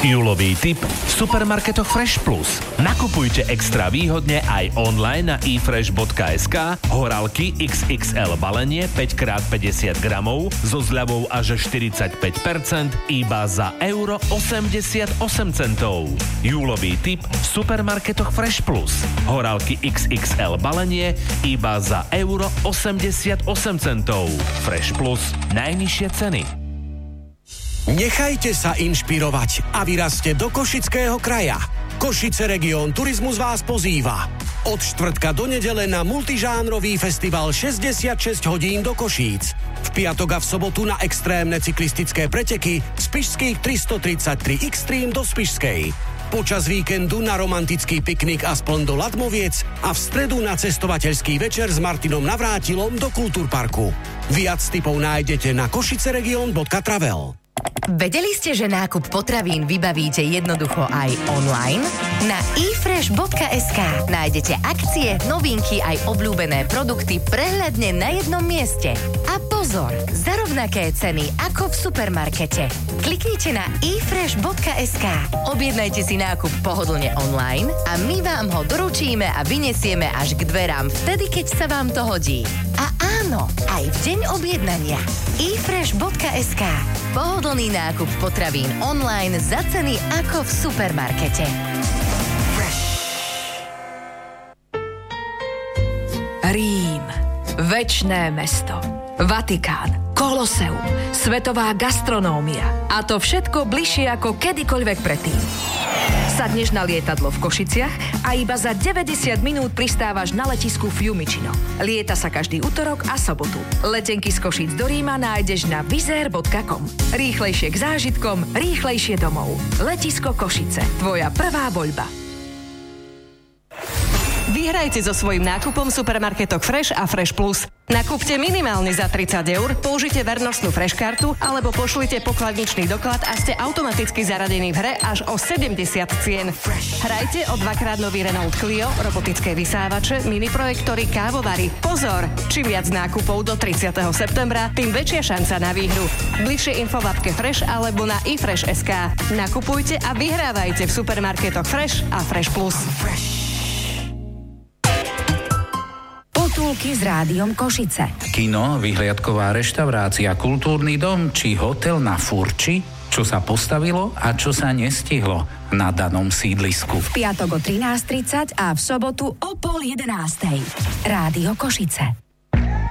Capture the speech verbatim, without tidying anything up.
Júlový tip v supermarketoch Fresh Plus. Nakupujte extra výhodne aj online na e fresh bodka es ká. Horálky iks iks el balenie päť krát päťdesiat gramov so zľavou až štyridsaťpäť percent iba za euro osemdesiatosem centov. Júlový tip v supermarketoch Fresh Plus. Horálky iks iks el balenie iba za euro osemdesiatosem centov. Fresh Plus. Najnižšie ceny. Nechajte sa inšpirovať a vyrazte do Košického kraja. Košice Región Turizmus vás pozýva. Od štvrtka do nedele na multižánrový festival šesťdesiatšesť hodín do Košíc. V piatok a v sobotu na extrémne cyklistické preteky z Spišských tristotridsaťtri Extreme do Spišskej. Počas víkendu na romantický piknik aspoň do Latmoviec a v stredu na cestovateľský večer s Martinom Navrátilom do Kultúrparku. Viac tipov nájdete na košiceregion bodka travel. Vedeli ste, že nákup potravín vybavíte jednoducho aj online? Na e fresh bodka es ká nájdete akcie, novinky aj obľúbené produkty prehľadne na jednom mieste. A pozor, za rovnaké ceny ako v supermarkete. Kliknite na e fresh bodka es ká, objednajte si nákup pohodlne online a my vám ho doručíme a vyniesieme až k dverám vtedy, keď sa vám to hodí. A áno, aj v deň objednania. e fresh bodka es ká. Pohodlný nákup potravín online za ceny ako v supermarkete. Rím. Večné mesto. Vatikán. Koloseum. Svetová gastronómia. A to všetko bližšie ako kedykoľvek predtým. Sadneš na lietadlo v Košiciach a iba za deväťdesiat minút pristávaš na letisku Fiumicino. Lieta sa každý utorok a sobotu. Letenky z Košíc do Ríma nájdeš na wizz air bodka com. Rýchlejšie k zážitkom, rýchlejšie domov. Letisko Košice. Tvoja prvá voľba. Vyhrajte so svojím nákupom v supermarketoch Fresh a Fresh Plus. Nakúpte minimálne za tridsať eur, použite vernostnú Fresh kartu alebo pošlite pokladničný doklad a ste automaticky zaradení v hre až o sedemdesiat cien. Hrajte o dvakrát nový Renault Clio, robotické vysávače, miniprojektory, kávovary. Pozor! Čím viac nákupov do tridsiateho septembra, tým väčšia šanca na výhru. Bližšie info v appke Fresh alebo na e fresh bodka es ká. Nakupujte a vyhrávajte v supermarketoch Fresh a Fresh Plus. Potulky s Rádiom Košice. Kino, vyhliadková reštaurácia, kultúrny dom či hotel na Furči? Čo sa postavilo a čo sa nestihlo na danom sídlisku? V piatok o trinásť tridsať a v sobotu o pol jedenástej. Rádio Košice.